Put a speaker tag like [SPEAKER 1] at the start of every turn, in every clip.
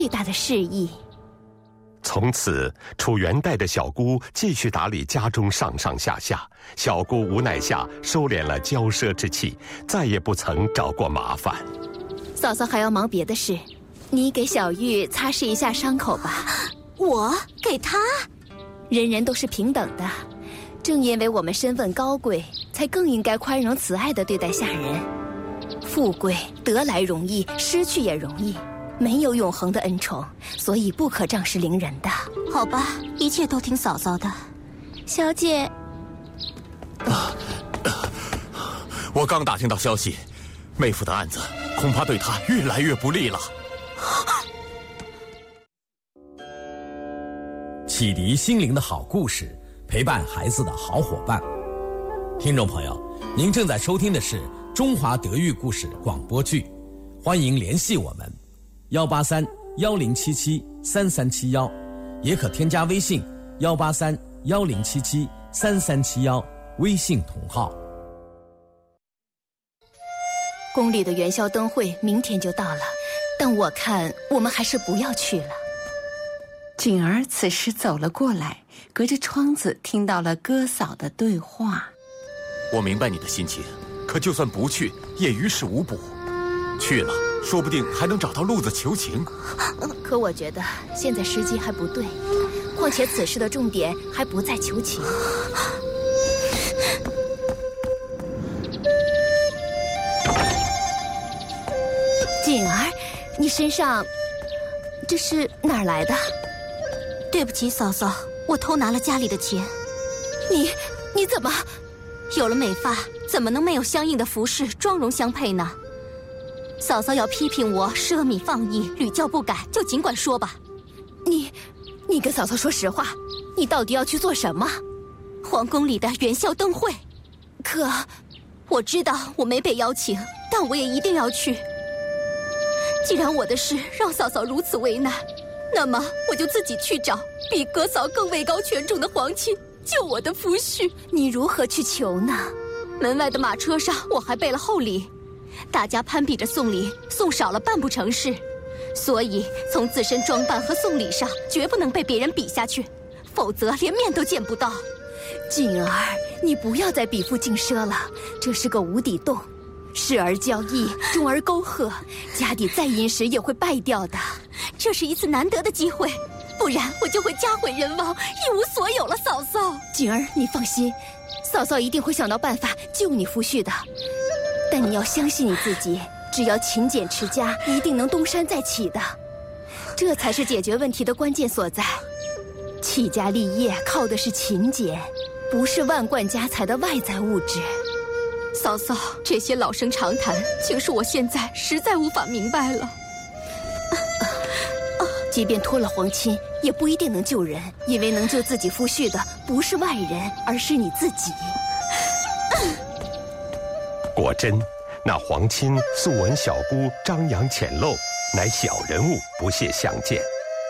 [SPEAKER 1] 最大的示意。
[SPEAKER 2] 从此，楚原带着小姑继续打理家中上上下下。小姑无奈下收敛了骄奢之气，再也不曾找过麻烦。
[SPEAKER 1] 嫂嫂还要忙别的事，你给小玉擦拭一下伤口吧。
[SPEAKER 3] 我给她？
[SPEAKER 1] 人人都是平等的，正因为我们身份高贵，才更应该宽容慈爱地对待下人。富贵得来容易，失去也容易。没有永恒的恩宠，所以不可仗势凌人的。
[SPEAKER 3] 好吧，一切都听嫂嫂的。
[SPEAKER 1] 小姐，
[SPEAKER 4] 我刚打听到消息，妹夫的案子恐怕对他越来越不利了。
[SPEAKER 5] 启迪心灵的好故事，陪伴孩子的好伙伴。听众朋友，您正在收听的是中华德育故事广播剧，欢迎联系我们。183-1077-3371，也可添加微信183-1077-3371，微信同号。
[SPEAKER 1] 宫里的元宵灯会明天就到了，但我看我们还是不要去了。
[SPEAKER 6] 锦儿此时走了过来，隔着窗子听到了哥嫂的对话。
[SPEAKER 4] 我明白你的心情，可就算不去，也于事无补。去了，说不定还能找到路子求情。
[SPEAKER 1] 可我觉得现在时机还不对，况且此事的重点还不在求情。锦儿，你身上这是哪儿来的？
[SPEAKER 3] 对不起，嫂嫂，我偷拿了家里的钱。
[SPEAKER 1] 你怎么？
[SPEAKER 3] 有了美发，怎么能没有相应的服饰、妆容相配呢？嫂嫂要批评我奢靡放逸、屡教不改，就尽管说吧。
[SPEAKER 1] 你跟嫂嫂说实话，你到底要去做什么？
[SPEAKER 3] 皇宫里的元宵灯会。
[SPEAKER 1] 可
[SPEAKER 3] 我知道我没被邀请，但我也一定要去。既然我的事让嫂嫂如此为难，那么我就自己去找比哥嫂更位高权重的皇亲，救我的夫婿。
[SPEAKER 1] 你如何去求呢？
[SPEAKER 3] 门外的马车上我还备了厚礼，大家攀比着送礼，送少了办不成事，所以从自身装扮和送礼上绝不能被别人比下去，否则连面都见不到。
[SPEAKER 1] 锦儿，你不要再比富竞奢了，这是个无底洞，时而骄逸，终而沟壑，家底再殷实也会败掉的。
[SPEAKER 3] 这是一次难得的机会，不然我就会家毁人亡，一无所有了。嫂嫂，
[SPEAKER 1] 锦儿，你放心，嫂嫂一定会想到办法救你夫婿的。但你要相信你自己，只要勤俭持家，一定能东山再起的。这才是解决问题的关键所在。起家立业靠的是勤俭，不是万贯家财的外在物质。
[SPEAKER 3] 嫂嫂，这些老生常谈，竟是我现在实在无法明白了。
[SPEAKER 1] 即便托了皇亲，也不一定能救人，因为能救自己夫婿的不是外人，而是你自己。
[SPEAKER 2] 果真，那皇亲素闻小姑张扬浅陋，乃小人物，不屑相见。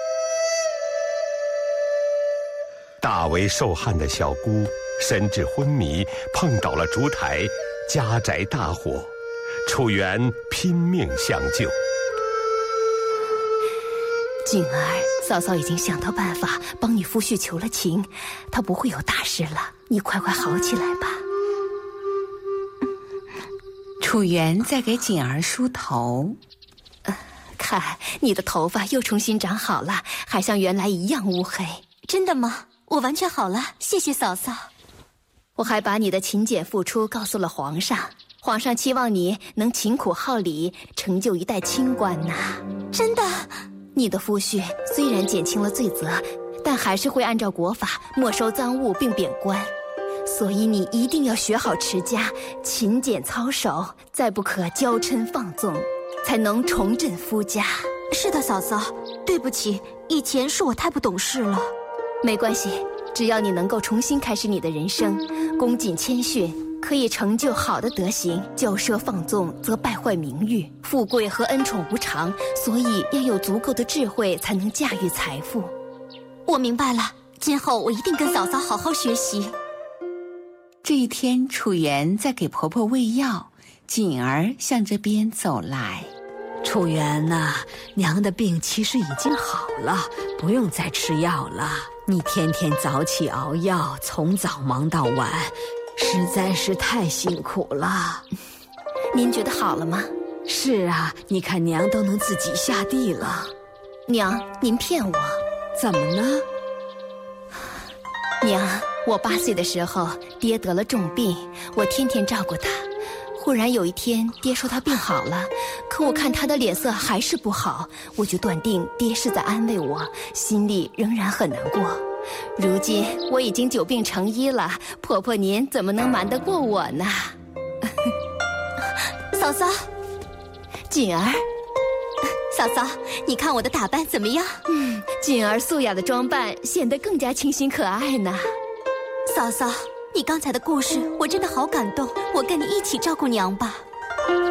[SPEAKER 2] 大为受害的小姑神志昏迷，碰倒了烛台，家宅大火，楚原拼命相救。
[SPEAKER 1] 锦儿，嫂嫂已经想到办法帮你夫婿求了情，他不会有大事了，你快快好起来吧。
[SPEAKER 6] 楚原在给锦儿梳头。
[SPEAKER 1] 看，你的头发又重新长好了，还像原来一样乌黑。
[SPEAKER 3] 真的吗？我完全好了，谢谢嫂嫂。
[SPEAKER 1] 我还把你的勤俭付出告诉了皇上，皇上期望你能勤苦好礼，成就一代清官呐。
[SPEAKER 3] 真的？
[SPEAKER 1] 你的夫婿虽然减轻了罪责，但还是会按照国法没收赃物并贬官，所以你一定要学好持家，勤俭操守，再不可娇嗔放纵，才能重振夫家。
[SPEAKER 3] 是的，嫂嫂，对不起，以前是我太不懂事了。
[SPEAKER 1] 没关系，只要你能够重新开始你的人生，恭谨谦逊，可以成就好的德行，骄奢放纵则败坏名誉，富贵和恩宠无常，所以要有足够的智慧才能驾驭财富。
[SPEAKER 3] 我明白了，今后我一定跟嫂嫂好好学习。
[SPEAKER 6] 这一天，楚原在给婆婆喂药，锦儿向这边走来。
[SPEAKER 7] 楚元呐，娘的病其实已经好了，不用再吃药了。你天天早起熬药，从早忙到晚，实在是太辛苦了。
[SPEAKER 1] 您觉得好了吗？
[SPEAKER 7] 是啊，你看娘都能自己下地了。
[SPEAKER 1] 娘，您骗我。
[SPEAKER 7] 怎么呢？
[SPEAKER 1] 娘，我8岁的时候，爹得了重病，我天天照顾他。忽然有一天，爹说他病好了，可我看他的脸色还是不好，我就断定爹是在安慰我，心里仍然很难过。如今我已经久病成医了，婆婆您怎么能瞒得过我呢？
[SPEAKER 3] 嫂嫂，
[SPEAKER 1] 锦儿，
[SPEAKER 3] 嫂嫂，你看我的打扮怎么样？
[SPEAKER 1] 锦儿素雅的装扮显得更加清新可爱呢。
[SPEAKER 3] 嫂嫂，你刚才的故事我真的好感动，我跟你一起照顾娘吧。